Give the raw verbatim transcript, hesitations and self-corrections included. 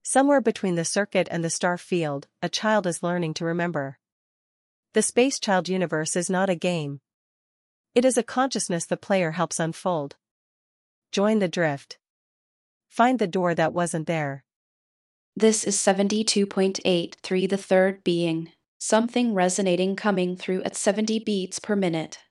Somewhere between the circuit and the star field, a child is learning to remember. The Space Child universe is not a game. It is a consciousness the player helps unfold. Join the drift. Find the door that wasn't there. This is seventy-two point eight three, the third being. Something resonating coming through at seventy beats per minute.